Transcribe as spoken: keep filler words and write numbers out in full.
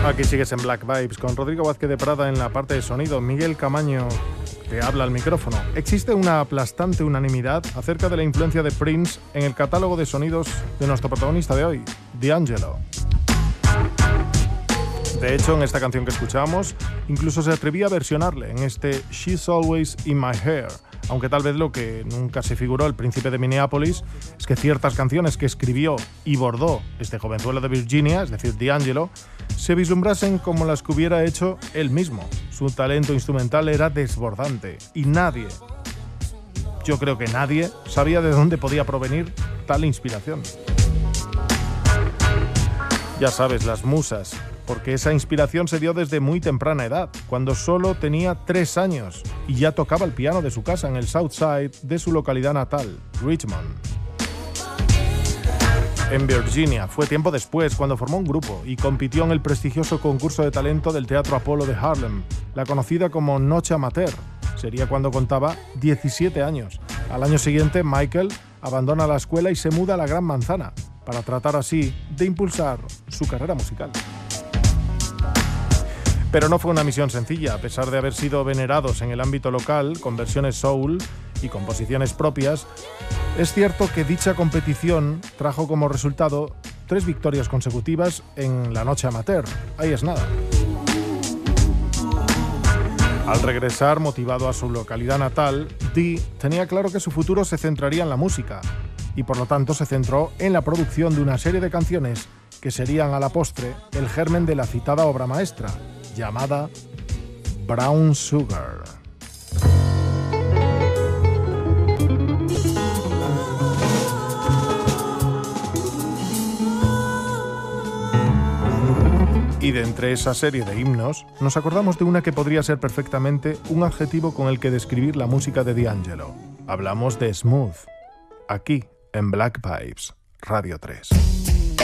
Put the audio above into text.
Aquí sigues en Black Vibes con Rodrigo Vázquez de Prada en la parte de sonido. Miguel Camaño te habla al micrófono. Existe una aplastante unanimidad acerca de la influencia de Prince en el catálogo de sonidos de nuestro protagonista de hoy, D'Angelo. De hecho, en esta canción que escuchamos, incluso se atrevía a versionarle en este She's Always in My Hair, aunque tal vez lo que nunca se figuró el príncipe de Minneapolis es que ciertas canciones que escribió y bordó este jovenzuelo de Virginia, es decir, D'Angelo, se vislumbrasen como las que hubiera hecho él mismo. Su talento instrumental era desbordante y nadie, yo creo que nadie, sabía de dónde podía provenir tal inspiración. Ya sabes, las musas, porque esa inspiración se dio desde muy temprana edad, cuando solo tenía tres años y ya tocaba el piano de su casa en el South Side de su localidad natal, Richmond. En Virginia fue tiempo después cuando formó un grupo y compitió en el prestigioso concurso de talento del Teatro Apolo de Harlem, la conocida como Noche Amateur. Sería cuando contaba diecisiete años. Al año siguiente, Michael abandona la escuela y se muda a la Gran Manzana, para tratar así de impulsar su carrera musical. Pero no fue una misión sencilla, a pesar de haber sido venerados en el ámbito local, con versiones soul y composiciones propias. Es cierto que dicha competición trajo como resultado tres victorias consecutivas en la Noche Amateur. Ahí es nada. Al regresar, motivado a su localidad natal, Dee tenía claro que su futuro se centraría en la música y por lo tanto se centró en la producción de una serie de canciones que serían a la postre el germen de la citada obra maestra, llamada Brown Sugar. Y de entre esa serie de himnos, nos acordamos de una que podría ser perfectamente un adjetivo con el que describir la música de D'Angelo. Hablamos de smooth, aquí en Black Vibes, Radio tres.